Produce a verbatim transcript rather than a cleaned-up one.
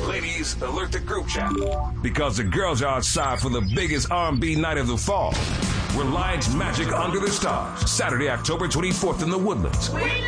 Ladies, alert the group chat. Because the girls are outside for the biggest R and B night of the fall. Reliance Magic Under the Stars. Saturday, October twenty-fourth in the Woodlands.